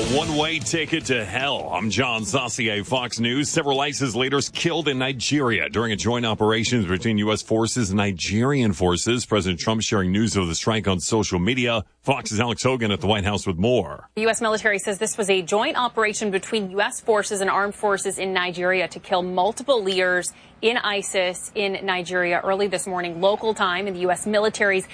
One-way ticket to hell. I'm John Saucier, Fox News. Several ISIS leaders killed in Nigeria during a joint operation between U.S. forces and Nigerian forces. President Trump sharing news of the strike on social media. Fox's Alex Hogan at the White House with more. The U.S. military says this was a joint operation between U.S. forces and armed forces in Nigeria to kill multiple leaders in ISIS in Nigeria early this morning, local time, in the U.S. military's